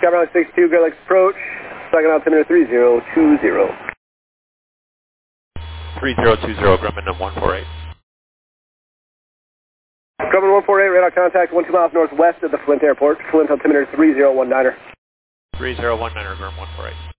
Skybound 62, Great Lakes approach, second altimeter 3020. 3020, Grumman 148. Grumman 148, radar contact 12 miles northwest of the Flint Airport. Flint altimeter 3019. 3019, Grumman 148.